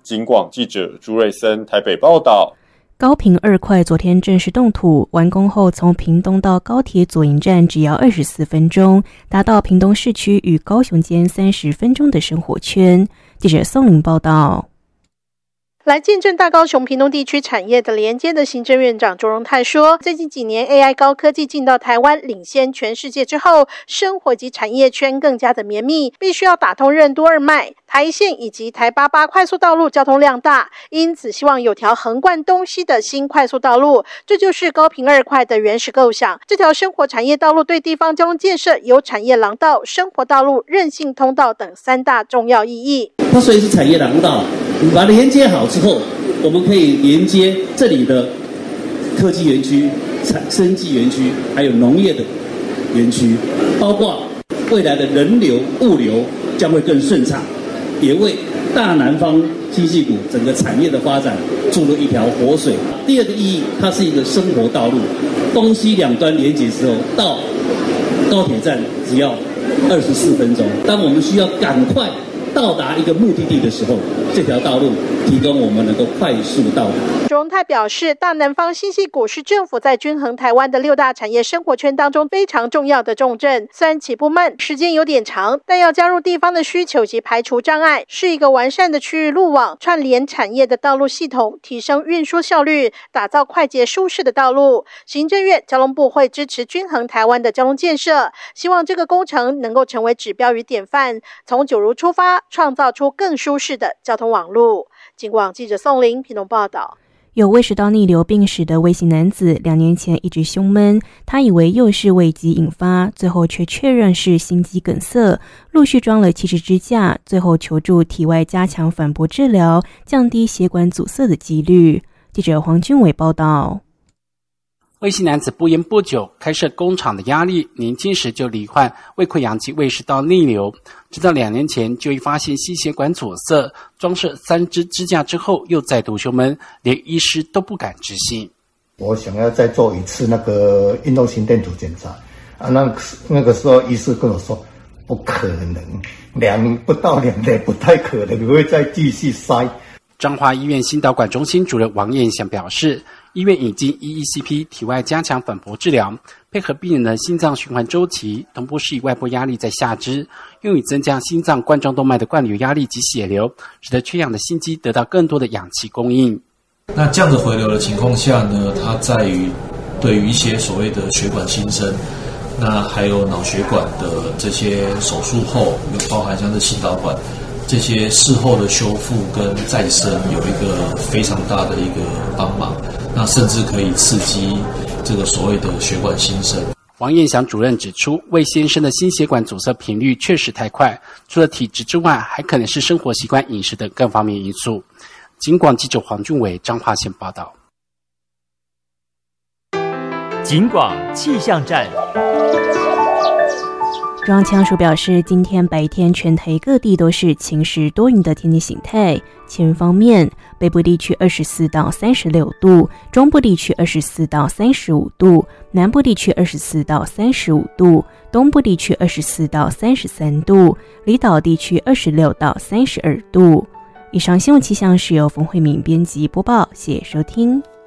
警广记者朱瑞森台北报道。 高屏2块昨天正式动土，完工后从屏东到高铁左营站只要24分钟，达到屏东市区与高雄间30分钟的生活圈。记者宋玲报道。 来见证大高雄屏东地区产业的连接的行政院长卓荣泰说，最近几年 AI 高科技进到台湾，领先全世界之后，生活及产业圈更加的绵密，必须要打通任督二脉，台线以及台88快速道路交通量大，因此希望有条横贯东西的新快速道路，这就是高屏2块的原始构想。这条生活产业道路对地方交通建设有产业廊道、生活道路、韧性通道等3大重要意义。 它虽然是产业廊道，你把它连接好之后，我们可以连接这里的科技园区、生技园区，还有农业的园区，包括未来的人流、物流将会更顺畅，也为大南方新矽谷整个产业的发展注入一条活水。第二个意义，它是一个生活道路，东西两端连接之后，到高铁站只要24分钟。当我们需要赶快到达一个目的地的时候，这条道路提供我们能够快速到达。 卓荣泰表示，大南方新矽谷是政府在均衡台湾的6大产业生活圈当中非常重要的重镇，虽然起步慢，时间有点长，但要加入地方的需求及排除障碍，是一个完善的区域路网，串联产业的道路系统，提升运输效率，打造快捷舒适的道路。行政院交通部会支持均衡台湾的交通建设，希望这个工程能够成为指标与典范，从九如出发，创造出更舒适的交通网路。警广记者宋玲屏东报道。 有胃食道逆流病史的魏姓男子2年前一直胸闷，他以为又是胃疾引发，最后却确认是心肌梗塞，陆续装了70支架，最后求助体外加强反搏治疗，降低血管阻塞的几率。记者黄俊伟报道。 魏姓男子不烟不酒，开设工厂的压力，年轻时就罹患胃溃疡及胃食道逆流，直到2年前就发现心血管阻塞，装设3支支架之后又再度胸闷，连医师都不敢置信。 我想要再做一次那个运动心电图检查啊，那个时候医师跟我说不可能，不到2年不太可能会再继续塞。 彰化医院心导管中心主任王彦祥表示，医院已经EECP 体外加强反搏治疗，配合病人的心脏循环周期，同步施以外部压力在下肢，用以增加心脏冠状动脉的灌流压力及血流，使得缺氧的心肌得到更多的氧气供应。 那这样的回流的情况下呢，它在于对于一些所谓的血管新生，那还有脑血管的这些手术后，有包含像是心导管这些事后的修复跟再生有一个非常大的一个帮忙，那甚至可以刺激这个所谓的血管新生。 王彦祥主任指出，魏先生的心血管阻塞频率确实太快，除了体质之外，还可能是生活习惯、饮食等各方面因素。警广记者黄俊伟彰化县报道。 警广气象站。 中央气象署表示，今天白天全台各地都是晴时多云的天气形态。气温方面，北部地区24到36度，中部地区24到35度，南部地区24到35度，东部地区24到33度，离岛地区26到32度。以上新闻气象是由冯慧敏编辑播报，谢谢收听。